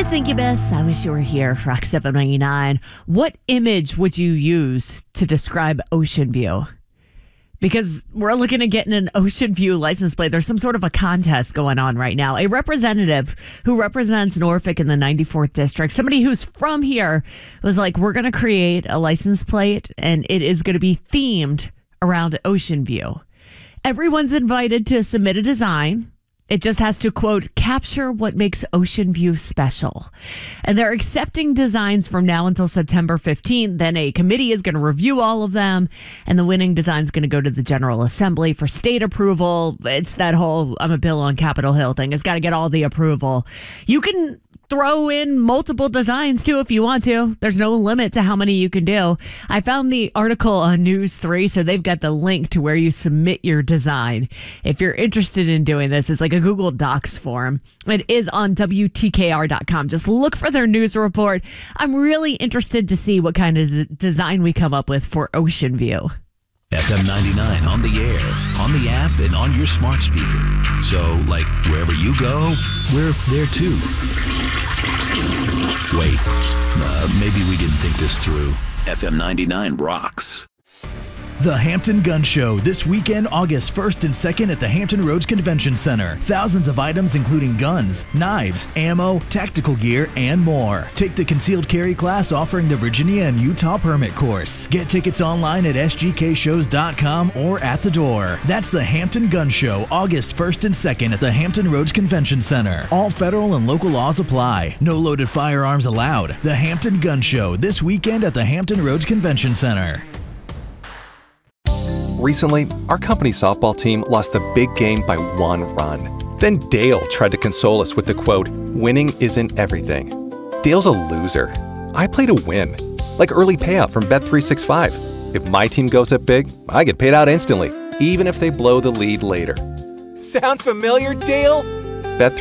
It's Incubus. I wish you were here. Rock 799. What image would you use to describe Ocean View? Because we're looking at getting an Ocean View license plate. There's some sort of a contest going on right now. A representative who represents Norfolk in the 94th District, somebody who's from here, was like, we're going to create a license plate and it is going to be themed around Ocean View. Everyone's invited to submit a design. It just has to, quote, capture what makes Ocean View special. And they're accepting designs from now until September 15th. Then a committee is going to review all of them. And the winning design is going to go to the General Assembly for state approval. It's that whole I'm a bill on Capitol Hill thing. It's got to get all the approval. You can throw in multiple designs too if you want to. There's no limit to how many you can do. I found the article on News 3, so they've got the link to where you submit your design. If you're interested in doing this, it's like a Google Docs form. It is on WTKR.com. Just look for their news report. I'm really interested to see what kind of design we come up with for Ocean View. FM 99 on the air, on the app, and on your smart speaker. So, like, wherever you go, we're there too. Wait, maybe we didn't think this through. FM 99 rocks. The Hampton Gun Show this weekend, August 1st and 2nd at the Hampton Roads Convention Center. Thousands of items including guns, knives, ammo, tactical gear, and more. Take the concealed carry class offering the Virginia and Utah permit course. Get tickets online at sgkshows.com or at the door. That's the Hampton Gun Show, August 1st and 2nd at the Hampton Roads Convention Center. All federal and local laws apply. No loaded firearms allowed. The Hampton Gun Show this weekend at the Hampton Roads Convention Center. Recently, our company softball team lost the big game by 1 run. Then Dale tried to console us with the quote, "Winning isn't everything." Dale's a loser. I play to win, like early payout from Bet365. If my team goes up big, I get paid out instantly, even if they blow the lead later. Sound familiar, Dale?